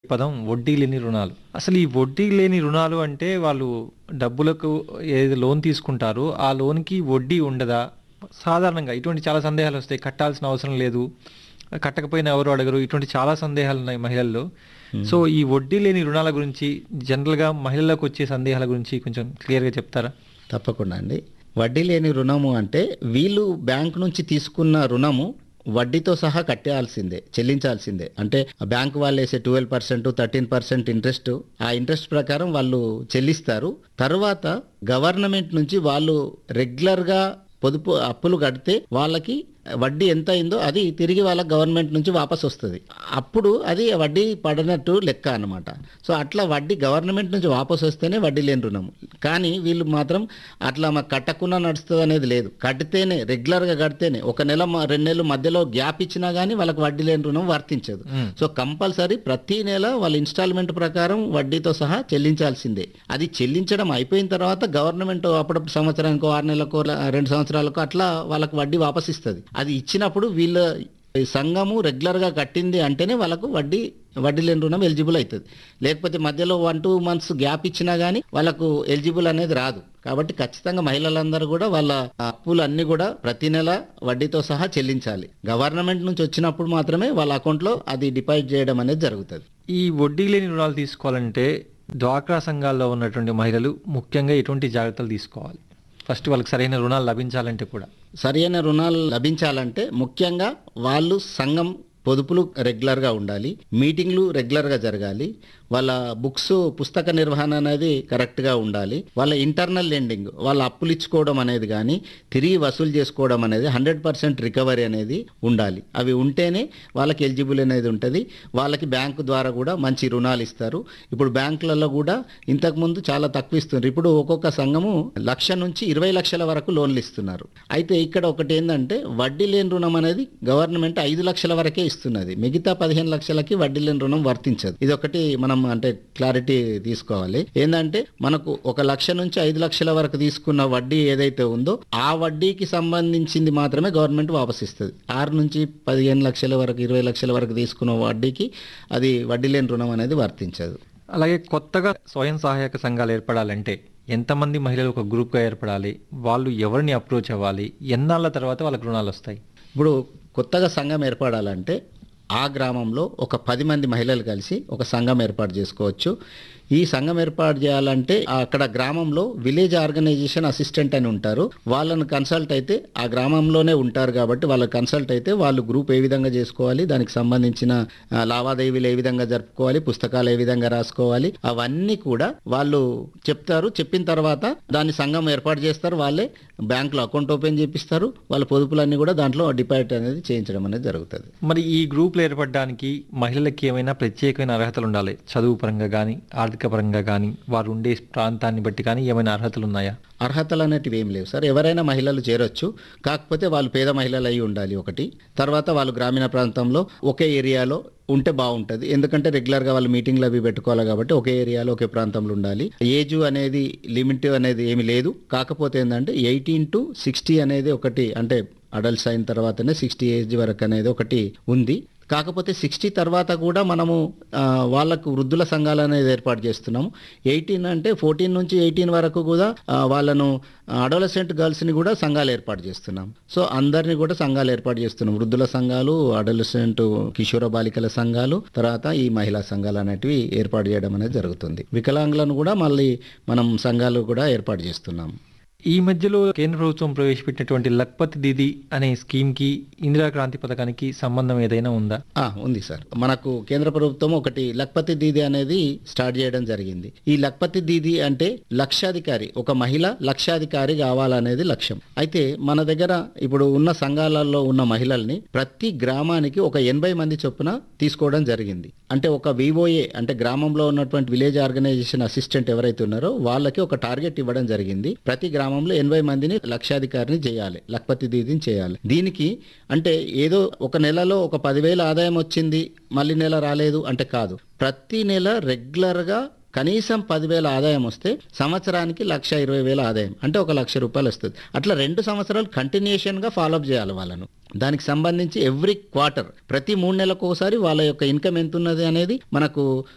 పదం వడ్డీ లేని రుణాలు. అసలు ఈ వడ్డీ లేని రుణాలు అంటే వాళ్ళు డబ్బులకు ఏది లోన్ తీసుకుంటారో ఆ లోన్‌కి వడ్డీ ఉండదా? సాధారణంగా ఇటువంటి చాలా సందేహాలొస్తాయి. కట్టాల్సిన అవసరం లేదు. కట్టకపోయినా ఎవరు అడగరు. ఇటువంటి చాలా సందేహాలున్నాయి మహిళల్లో. సో, ఈ వడ్డీ లేని రుణాల గురించి జనరల్‌గా మహిళలకొచ్చే సందేహాల గురించి కొంచెం క్లియర్‌గా చెప్తారా? తప్పకుండా అండి. వడ్డీ లేని రుణము అంటే వీళ్ళు బ్యాంక్ నుంచి తీసుకున్న రుణము వడ్డీతో సహా కట్టేయాల్సిందే, చెల్లించాల్సిందే. అంటే బ్యాంక్ వాళ్ళు వేసే 12%, 13% ఇంట్రెస్ట్, ఆ ఇంట్రెస్ట్ ప్రకారం వాళ్ళు చెల్లిస్తారు. తర్వాత గవర్నమెంట్ నుంచి వాళ్ళు రెగ్యులర్‌గా పొదుపు అప్పులు కడితే వాళ్ళకి వడ్డీ ఎంత అయిందో అది తిరిగి వాళ్ళ గవర్నమెంట్ నుంచి వాపస్ వస్తుంది. అప్పుడు అది వడ్డీ పడినట్టు లెక్క అన్నమాట. సో అట్లా వడ్డీ గవర్నమెంట్ నుంచి వాపస్ వస్తేనే వడ్డీ లేని రుణం. కానీ వీళ్ళు మాత్రం అట్లా మాకు కట్టకుండా నడుస్తుంది అనేది లేదు. కడితేనే, రెగ్యులర్గా కడితేనే, ఒక నెల 2 నెలలు మధ్యలో గ్యాప్ ఇచ్చినా కానీ వాళ్ళకి వడ్డీ లేని రుణం వర్తించదు. సో కంపల్సరీ ప్రతి నెల వాళ్ళ ఇన్స్టాల్మెంట్ ప్రకారం వడ్డీతో సహా చెల్లించాల్సిందే. అది చెల్లించడం అయిపోయిన తర్వాత గవర్నమెంట్ అప్పుడప్పుడు సంవత్సరానికో 6 నెలలకో 2 సంవత్సరాలకో అట్లా వాళ్ళకి వడ్డీ వాపస్ ఇస్తుంది. అది ఇచ్చినప్పుడు వీళ్ళ సంఘము రెగ్యులర్గా కట్టింది అంటేనే వాళ్ళకు వడ్డీ లేని రుణం ఎలిజిబుల్ అవుతుంది. లేకపోతే మధ్యలో 1-2 మంత్స్ గ్యాప్ ఇచ్చినా కానీ వాళ్ళకు ఎలిజిబుల్ అనేది రాదు. కాబట్టి ఖచ్చితంగా మహిళలందరూ కూడా వాళ్ళ అప్పులు అన్ని కూడా ప్రతి నెల వడ్డీతో సహా చెల్లించాలి. గవర్నమెంట్ నుంచి వచ్చినప్పుడు మాత్రమే వాళ్ళ అకౌంట్లో అది డిపాజిట్ చేయడం అనేది జరుగుతుంది. ఈ వడ్డీ లేని రుణాలు తీసుకోవాలంటే డ్వాక్రా సంఘాల్లో ఉన్నటువంటి మహిళలు ముఖ్యంగా ఎటువంటి జాగ్రత్తలు తీసుకోవాలి? ఫస్ట్ వాళ్ళకి సరైన రుణాలు లభించాలంటే కూడా. సరైన రుణాలు లభించాలంటే ముఖ్యంగా వాళ్ళు సంఘం పొదుపులు రెగ్యులర్గా ఉండాలి, మీటింగ్లు రెగ్యులర్గా జరగాలి, వాళ్ళ బుక్స్ పుస్తక నిర్వహణ అనేది కరెక్ట్గా ఉండాలి, వాళ్ళ ఇంటర్నల్ లెండింగ్ వాళ్ళ అప్పులు ఇచ్చుకోవడం అనేది కానీ తిరిగి వసూలు చేసుకోవడం అనేది 100% రికవరీ అనేది ఉండాలి. అవి ఉంటేనే వాళ్ళకి ఎలిజిబుల్ అనేది ఉంటుంది. వాళ్ళకి బ్యాంకు ద్వారా కూడా మంచి రుణాలు ఇస్తారు. ఇప్పుడు బ్యాంకులలో కూడా ఇంతకుముందు చాలా తక్కువ ఇస్తున్నారు. ఇప్పుడు ఒక్కొక్క సంఘము 1,00,000 నుంచి 20 లక్షల వరకు లోన్లు ఇస్తున్నారు. అయితే ఇక్కడ ఒకటి ఏంటంటే వడ్డీ లేని రుణం అనేది గవర్నమెంట్ 5 లక్షల వరకే ఇస్తున్నది. మిగతా 15 లక్షలకి వడ్డీ లేని రుణం వర్తించదు. ఇది ఒకటి మనం అంటే క్లారిటీ తీసుకోవాలి. ఏంటంటే మనకు 1,00,000 నుంచి 5 లక్షల వరకు తీసుకున్న వడ్డీ ఏదైతే ఉందో ఆ వడ్డీకి సంబంధించింది మాత్రమే గవర్నమెంట్ వాపస్ ఇస్తుంది. 6 నుంచి 15 లక్షల వరకు 20 లక్షల వరకు తీసుకున్న వడ్డీకి అది వడ్డీ లేని రుణం అనేది వర్తించదు. అలాగే కొత్తగా స్వయం సహాయక సంఘాలు ఏర్పడాలంటే ఎంతమంది మహిళలు ఒక గ్రూప్గా ఏర్పడాలి? వాళ్ళు ఎవరిని అప్రోచ్ అవ్వాలి? ఎన్నాళ్ళ తర్వాత వాళ్ళకి రుణాలు వస్తాయి? ఇప్పుడు కొత్తగా సంఘం ఏర్పడాలంటే ఆ గ్రామంలో ఒక 10 మంది మహిళలు కలిసి ఒక సంఘం ఏర్పాటు చేసుకోవచ్చు. ఈ సంఘం ఏర్పాటు చేయాలంటే అక్కడ గ్రామంలో విలేజ్ ఆర్గనైజేషన్ అసిస్టెంట్ అని ఉంటారు. వాళ్ళను కన్సల్ట్ అయితే ఆ గ్రామంలోనే ఉంటారు కాబట్టి వాళ్ళకి కన్సల్ట్ అయితే వాళ్ళు గ్రూప్ ఏ విధంగా చేసుకోవాలి, దానికి సంబంధించిన లావాదేవీలు ఏ విధంగా జరుపుకోవాలి, పుస్తకాలు ఏ విధంగా రాసుకోవాలి, అవన్నీ కూడా వాళ్ళు చెప్తారు. చెప్పిన తర్వాత దాన్ని సంఘం ఏర్పాటు చేస్తారు. వాళ్ళే బ్యాంకులో అకౌంట్ ఓపెన్ చేపిస్తారు. వాళ్ళ పొదుపులన్నీ కూడా దాంట్లో డిపాజిట్ అనేది చేయించడం అనేది జరుగుతుంది. మరి ఈ గ్రూపులు ఏర్పడడానికి మహిళలకి ఏమైనా ప్రత్యేకమైన అర్హతలు ఉండాలి? చదువు పరంగా కానీ, ఆర్థిక పరంగా కానీ, వారు ఉండే ప్రాంతాన్ని బట్టి కానీ ఏమైనా అర్హతలు ఉన్నాయా? అర్హతలు అనేటివి ఏం లేవు సార్. ఎవరైనా మహిళలు చేరొచ్చు. కాకపోతే వాళ్ళు పేద మహిళలు అయి ఉండాలి ఒకటి. తర్వాత వాళ్ళు గ్రామీణ ప్రాంతంలో ఒకే ఏరియాలో ఉంటే బాగుంటుంది. ఎందుకంటే రెగ్యులర్గా వాళ్ళు మీటింగ్లు అవి పెట్టుకోవాలి కాబట్టి ఒకే ఏరియాలో ఒకే ప్రాంతంలో ఉండాలి. ఏజ్ అనేది లిమిట్ అనేది ఏమి లేదు. కాకపోతే ఏంటంటే 18 to 60 అనేది ఒకటి, అంటే అడల్ట్స్ అయిన తర్వాతనే 60 ఏజ్ వరకు అనేది ఒకటి ఉంది. కాకపోతే 60 తర్వాత కూడా మనము వాళ్ళకు వృద్ధుల సంఘాలు అనేది ఏర్పాటు చేస్తున్నాము. 18 అంటే 14 నుంచి 18 వరకు కూడా వాళ్ళను అడోలసెంట్ గర్ల్స్ని కూడా సంఘాలు ఏర్పాటు చేస్తున్నాం. సో అందరినీ కూడా సంఘాలు ఏర్పాటు చేస్తున్నాం. వృద్ధుల సంఘాలు, అడోలసెంట్ కిషోర బాలికల సంఘాలు, తర్వాత ఈ మహిళా సంఘాలు అనేటివి ఏర్పాటు చేయడం అనేది జరుగుతుంది. వికలాంగులను కూడా మళ్ళీ మనం సంఘాలు కూడా ఏర్పాటు చేస్తున్నాం. ఈ మధ్యలో కేంద్ర ప్రభుత్వం ప్రవేశపెట్టినటువంటి లఖ్పతి దీదీ అనే స్కీమ్కి, ఇందిరా క్రాంతి పథకానికి సంబంధం ఏదైనా ఉందా? ఉంది సార్. మనకు కేంద్ర ప్రభుత్వం ఒకటి లఖ్పతి దీదీ అనేది స్టార్ట్ చేయడం జరిగింది. ఈ లఖ్పతి దీదీ అంటే లక్షాధికారి, ఒక మహిళ లక్షాధికారి కావాలనేది లక్ష్యం. అయితే మన దగ్గర ఇప్పుడు ఉన్న సంఘాలలో ఉన్న మహిళల్ని ప్రతి గ్రామానికి ఒక 80 మంది చొప్పున తీసుకోవడం జరిగింది. అంటే ఒక విఓఏ అంటే గ్రామంలో ఉన్నటువంటి విలేజ్ ఆర్గనైజేషన్ అసిస్టెంట్ ఎవరైతే ఉన్నారో వాళ్ళకి ఒక టార్గెట్ ఇవ్వడం జరిగింది. ప్రతి గ్రామంలో 80 మందిని లక్షాధికారిని చేయాలి, లఖ్పతి దీదీని చేయాలి. దీనికి అంటే ఏదో ఒక నెలలో ఒక 10,000 ఆదాయం వచ్చింది మళ్ళీ నెల రాలేదు అంటే కాదు. ప్రతి నెల రెగ్యులర్గా కనీసం 10,000 ఆదాయం వస్తే సంవత్సరానికి 1,20,000 ఆదాయం అంటే 1,00,000 రూపాయలు వస్తుంది. అట్లా 2 సంవత్సరాలు కంటిన్యూషన్గా ఫాలోఅప్ చేయాలి వాళ్ళను. దానికి సంబంధించి ఎవ్రీ క్వార్టర్ ప్రతి 3 నెలలకు ఒకసారి వాళ్ళ యొక్క ఇన్కమ్ ఎంత ఉన్నది అనేది మనకు